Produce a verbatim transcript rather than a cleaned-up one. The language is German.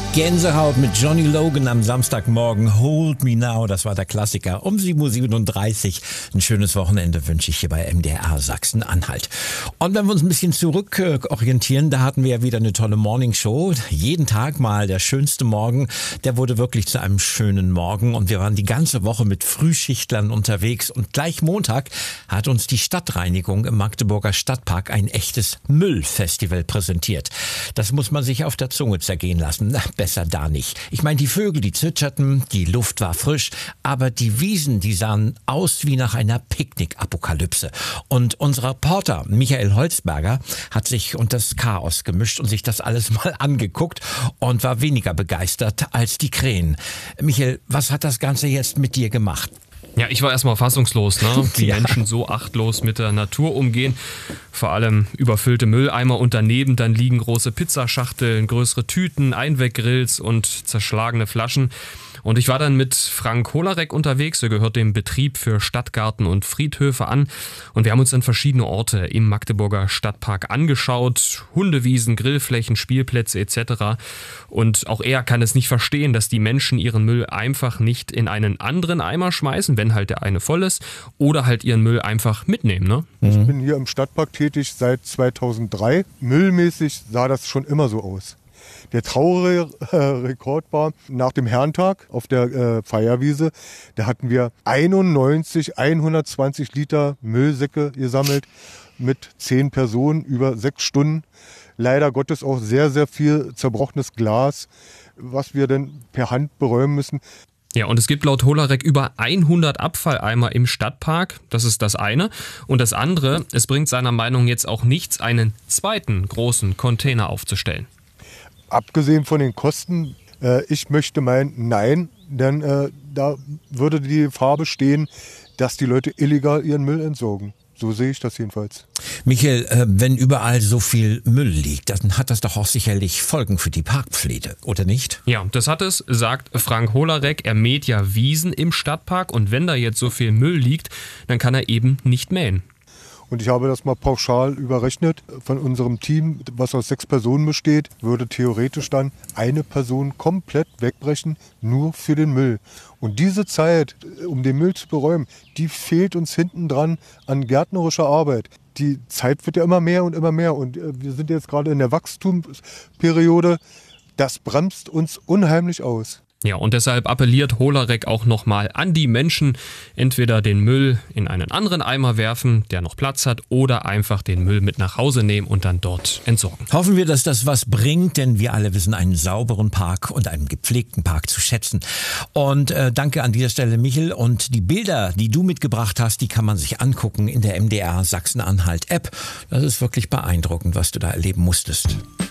Gänsehaut mit Johnny Logan am Samstagmorgen. Hold Me Now, das war der Klassiker. Um sieben Uhr siebenunddreißig. Ein schönes Wochenende wünsche ich hier bei M D R Sachsen-Anhalt. Und wenn wir uns ein bisschen zurück äh, orientieren, da hatten wir ja wieder eine tolle Morningshow. Jeden Tag mal der schönste Morgen. Der wurde wirklich zu einem schönen Morgen. Und wir waren die ganze Woche mit Frühschichtlern unterwegs. Und gleich Montag hat uns die Stadtreinigung im Magdeburger Stadtpark ein echtes Müllfestival präsentiert. Das muss man sich auf der Zunge zergehen lassen. Na, besser da nicht. Ich meine, die Vögel, die zwitscherten, die Luft war frisch, aber die Wiesen, die sahen aus wie nach einer Picknick-Apokalypse. Und unser Reporter Michael Holzberger hat sich unter das Chaos gemischt und sich das alles mal angeguckt und war weniger begeistert als die Krähen. Michael, was hat das Ganze jetzt mit dir gemacht? Ja, ich war erstmal fassungslos, ne? Wie Ja. Menschen so achtlos mit der Natur umgehen. Vor allem überfüllte Mülleimer und daneben dann liegen große Pizzaschachteln, größere Tüten, Einweggrills und zerschlagene Flaschen. Und ich war dann mit Frank Holarek unterwegs, er gehört dem Betrieb für Stadtgarten und Friedhöfe an. Und wir haben uns dann verschiedene Orte im Magdeburger Stadtpark angeschaut. Hundewiesen, Grillflächen, Spielplätze et cetera. Und auch er kann es nicht verstehen, dass die Menschen ihren Müll einfach nicht in einen anderen Eimer schmeißen, wenn halt der eine voll ist, oder halt ihren Müll einfach mitnehmen, ne? Ich bin hier im Stadtpark tätig seit zweitausenddrei. Müllmäßig sah das schon immer so aus. Der traurige äh, Rekord war nach dem Herrentag auf der äh, Feierwiese. Da hatten wir einundneunzig, hundertzwanzig Liter Müllsäcke gesammelt mit zehn Personen über sechs Stunden. Leider Gottes auch sehr, sehr viel zerbrochenes Glas, was wir dann per Hand beräumen müssen. Ja, und es gibt laut Holarek über hundert Abfalleimer im Stadtpark. Das ist das eine. Und das andere, es bringt seiner Meinung jetzt auch nichts, einen zweiten großen Container aufzustellen. Abgesehen von den Kosten, äh, ich möchte meinen, nein, denn äh, da würde die Gefahr bestehen, dass die Leute illegal ihren Müll entsorgen. So sehe ich das jedenfalls. Michael, äh, wenn überall so viel Müll liegt, dann hat das doch auch sicherlich Folgen für die Parkpflege, oder nicht? Ja, das hat es, sagt Frank Holarek. Er mäht ja Wiesen im Stadtpark und wenn da jetzt so viel Müll liegt, dann kann er eben nicht mähen. Und ich habe das mal pauschal überrechnet. Von unserem Team, was aus sechs Personen besteht, würde theoretisch dann eine Person komplett wegbrechen, nur für den Müll. Und diese Zeit, um den Müll zu beräumen, die fehlt uns hinten dran an gärtnerischer Arbeit. Die Zeit wird ja immer mehr und immer mehr. Und wir sind jetzt gerade in der Wachstumsperiode. Das bremst uns unheimlich aus. Ja, und deshalb appelliert Holarek auch nochmal an die Menschen, entweder den Müll in einen anderen Eimer werfen, der noch Platz hat, oder einfach den Müll mit nach Hause nehmen und dann dort entsorgen. Hoffen wir, dass das was bringt, denn wir alle wissen einen sauberen Park und einen gepflegten Park zu schätzen. Und äh, danke an dieser Stelle, Michel. Und die Bilder, die du mitgebracht hast, die kann man sich angucken in der M D R Sachsen-Anhalt App. Das ist wirklich beeindruckend, was du da erleben musstest.